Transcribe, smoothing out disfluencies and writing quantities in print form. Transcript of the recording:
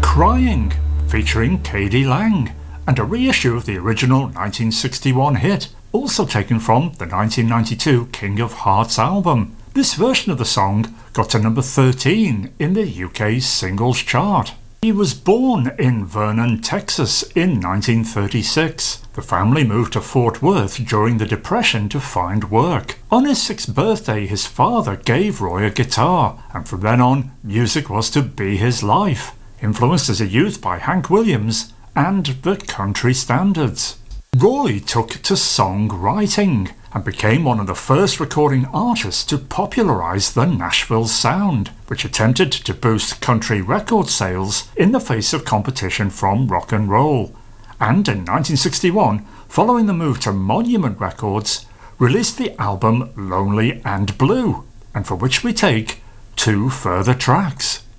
Crying, featuring K.D. Lang, and a reissue of the original 1961 hit, also taken from the 1992 King of Hearts album. This version of the song got to number 13 in the UK singles chart. He was born in Vernon, Texas in 1936. The family moved to Fort Worth during the Depression to find work. On his 6th birthday, his father gave Roy a guitar, and from then on, music was to be his life. Influenced as a youth by Hank Williams and the country standards. Roy took to songwriting and became one of the first recording artists to popularise the Nashville sound, which attempted to boost country record sales in the face of competition from rock and roll. And in 1961, following the move to Monument Records, released the album Lonely and Blue, and for which we take 2 further tracks.